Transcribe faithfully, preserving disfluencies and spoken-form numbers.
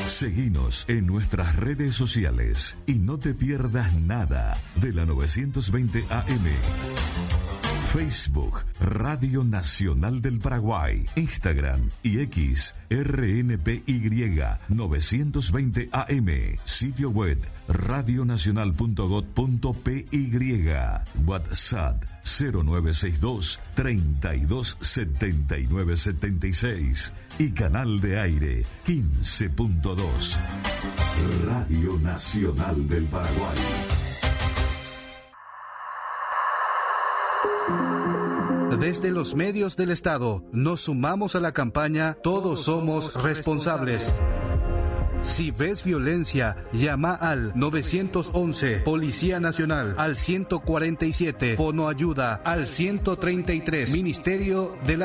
Seguinos en nuestras redes sociales y no te pierdas nada de la novecientos veinte A M. Facebook, Radio Nacional del Paraguay, Instagram y X, R N P Y novecientos veinte A M, sitio web radionacional punto gob punto p y, WhatsApp cero nueve seis dos, treinta y dos setenta y nueve setenta y seis y canal de aire quince punto dos. Radio Nacional del Paraguay. Desde los medios del Estado nos sumamos a la campaña Todos somos responsables. Si ves violencia, llama al nueve once, Policía Nacional, al ciento cuarenta y siete, Fono Ayuda, al ciento treinta y tres, Ministerio de la